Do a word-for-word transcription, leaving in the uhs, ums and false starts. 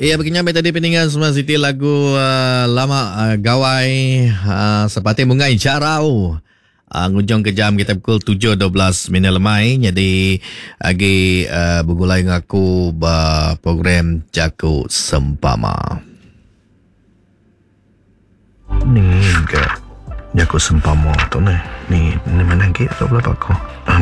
Ya, begini tadi peninggal semua Siti lagu uh, lama uh, gawai uh, seperti mungai jarau. Uh, ngujung ke jam kita pukul tujuh dua belas minit lemai. Jadi lagi uh, bergulai dengan aku uh, program Jaku Sempama. Ni ke Jaku Sempama tu ni. Ni ni mana lagi tak boleh pakai.